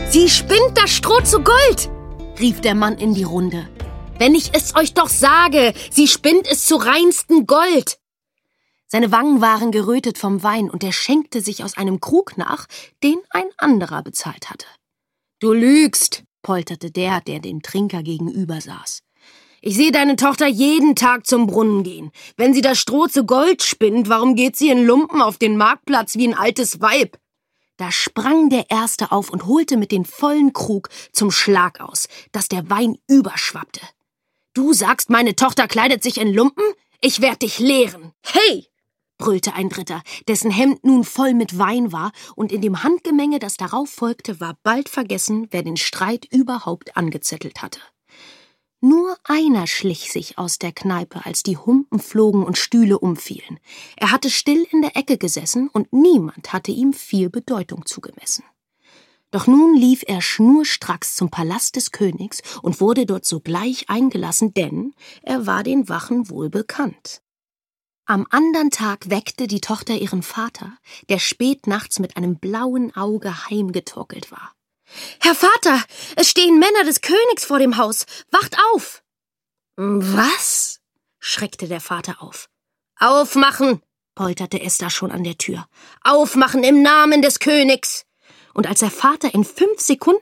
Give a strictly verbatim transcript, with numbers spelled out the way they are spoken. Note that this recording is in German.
Sie spinnt das Stroh zu Gold, rief der Mann in die Runde. Wenn ich es euch doch sage, sie spinnt es zu reinstem Gold. Seine Wangen waren gerötet vom Wein und er schenkte sich aus einem Krug nach, den ein anderer bezahlt hatte. »Du lügst«, polterte der, der dem Trinker gegenüber saß. »Ich sehe deine Tochter jeden Tag zum Brunnen gehen. Wenn sie das Stroh zu Gold spinnt, warum geht sie in Lumpen auf den Marktplatz wie ein altes Weib?« Da sprang der Erste auf und holte mit dem vollen Krug zum Schlag aus, dass der Wein überschwappte. »Du sagst, meine Tochter kleidet sich in Lumpen? Ich werd dich lehren. Hey!« brüllte ein Dritter, dessen Hemd nun voll mit Wein war, und in dem Handgemenge, das darauf folgte, war bald vergessen, wer den Streit überhaupt angezettelt hatte. Nur einer schlich sich aus der Kneipe, als die Humpen flogen und Stühle umfielen. Er hatte still in der Ecke gesessen, und niemand hatte ihm viel Bedeutung zugemessen. Doch nun lief er schnurstracks zum Palast des Königs und wurde dort sogleich eingelassen, denn er war den Wachen wohl bekannt. Am andern Tag weckte die Tochter ihren Vater, der spät nachts mit einem blauen Auge heimgetorkelt war. »Herr Vater, es stehen Männer des Königs vor dem Haus. Wacht auf!« »Was?« schreckte der Vater auf. »Aufmachen«, polterte Esther schon an der Tür. »Aufmachen im Namen des Königs!« Und als der Vater in fünf Sekunden